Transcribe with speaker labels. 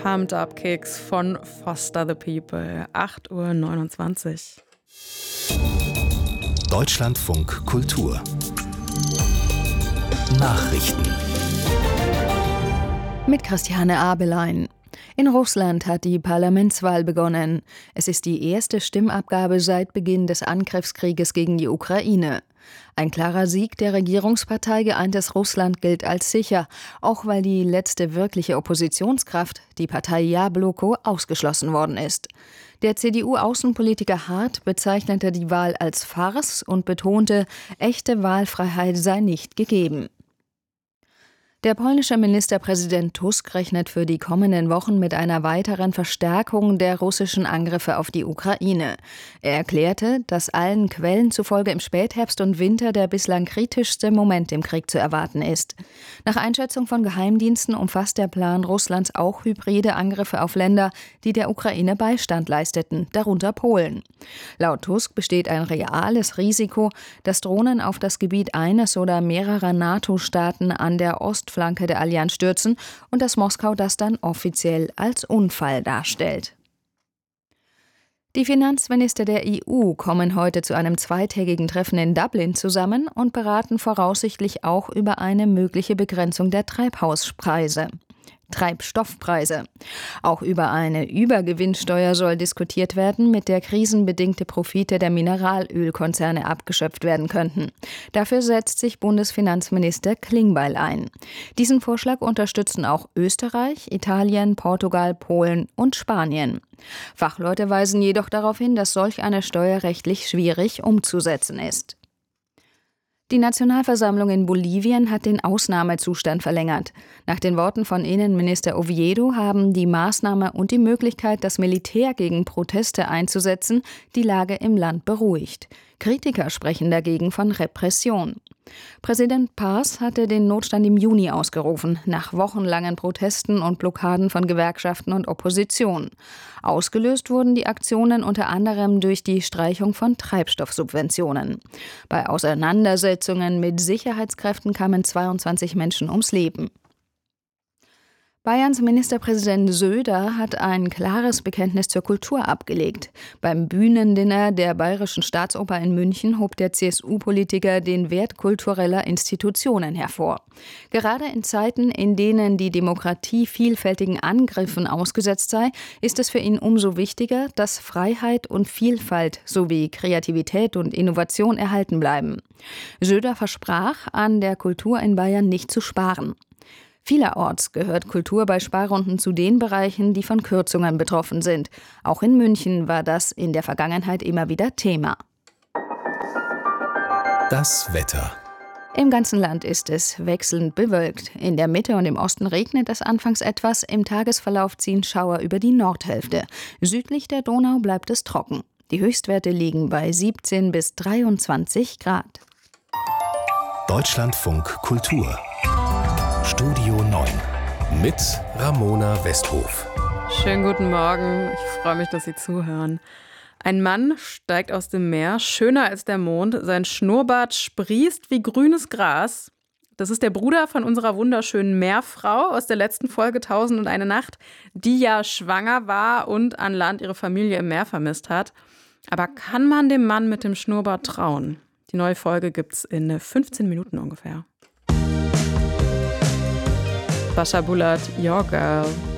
Speaker 1: Pumped Up Kicks von Foster the People. 8:29 Uhr.
Speaker 2: Deutschlandfunk Kultur Nachrichten
Speaker 3: mit Christiane Abelein. In Russland hat die Parlamentswahl begonnen. Es ist die erste Stimmabgabe seit Beginn des Angriffskrieges gegen die Ukraine. Ein klarer Sieg der Regierungspartei Geeintes Russland gilt als sicher, auch weil die letzte wirkliche Oppositionskraft, die Partei Jabloko, ausgeschlossen worden ist. Der CDU-Außenpolitiker Hart bezeichnete die Wahl als Farce und betonte, echte Wahlfreiheit sei nicht gegeben. Der polnische Ministerpräsident Tusk rechnet für die kommenden Wochen mit einer weiteren Verstärkung der russischen Angriffe auf die Ukraine. Er erklärte, dass allen Quellen zufolge im Spätherbst und Winter der bislang kritischste Moment im Krieg zu erwarten ist. Nach Einschätzung von Geheimdiensten umfasst der Plan Russlands auch hybride Angriffe auf Länder, die der Ukraine Beistand leisteten, darunter Polen. Laut Tusk besteht ein reales Risiko, dass Drohnen auf das Gebiet eines oder mehrerer NATO-Staaten an der Ostflanke der Allianz stürzen und dass Moskau das dann offiziell als Unfall darstellt. Die Finanzminister der EU kommen heute zu einem zweitägigen Treffen in Dublin zusammen und beraten voraussichtlich auch über eine mögliche Begrenzung der Treibstoffpreise. Auch über eine Übergewinnsteuer soll diskutiert werden, mit der krisenbedingte Profite der Mineralölkonzerne abgeschöpft werden könnten. Dafür setzt sich Bundesfinanzminister Klingbeil ein. Diesen Vorschlag unterstützen auch Österreich, Italien, Portugal, Polen und Spanien. Fachleute weisen jedoch darauf hin, dass solch eine Steuer rechtlich schwierig umzusetzen ist. Die Nationalversammlung in Bolivien hat den Ausnahmezustand verlängert. Nach den Worten von Innenminister Oviedo haben die Maßnahme und die Möglichkeit, das Militär gegen Proteste einzusetzen, die Lage im Land beruhigt. Kritiker sprechen dagegen von Repression. Präsident Paz hatte den Notstand im Juni ausgerufen, nach wochenlangen Protesten und Blockaden von Gewerkschaften und Opposition. Ausgelöst wurden die Aktionen unter anderem durch die Streichung von Treibstoffsubventionen. Bei Auseinandersetzungen mit Sicherheitskräften kamen 22 Menschen ums Leben. Bayerns Ministerpräsident Söder hat ein klares Bekenntnis zur Kultur abgelegt. Beim Bühnendinner der Bayerischen Staatsoper in München hob der CSU-Politiker den Wert kultureller Institutionen hervor. Gerade in Zeiten, in denen die Demokratie vielfältigen Angriffen ausgesetzt sei, ist es für ihn umso wichtiger, dass Freiheit und Vielfalt sowie Kreativität und Innovation erhalten bleiben. Söder versprach, an der Kultur in Bayern nicht zu sparen. Vielerorts gehört Kultur bei Sparrunden zu den Bereichen, die von Kürzungen betroffen sind. Auch in München war das in der Vergangenheit immer wieder Thema.
Speaker 2: Das Wetter.
Speaker 3: Im ganzen Land ist es wechselnd bewölkt. In der Mitte und im Osten regnet es anfangs etwas, im Tagesverlauf ziehen Schauer über die Nordhälfte. Südlich der Donau bleibt es trocken. Die Höchstwerte liegen bei 17 bis 23 Grad.
Speaker 2: Deutschlandfunk Kultur Studio 9 mit Ramona Westhof.
Speaker 1: Schönen guten Morgen, ich freue mich, dass Sie zuhören. Ein Mann steigt aus dem Meer, schöner als der Mond, sein Schnurrbart sprießt wie grünes Gras. Das ist der Bruder von unserer wunderschönen Meerfrau aus der letzten Folge 1001 Nacht, die ja schwanger war und an Land ihre Familie im Meer vermisst hat. Aber kann man dem Mann mit dem Schnurrbart trauen? Die neue Folge gibt's in 15 Minuten ungefähr. Bascha Bulat, Your Girl.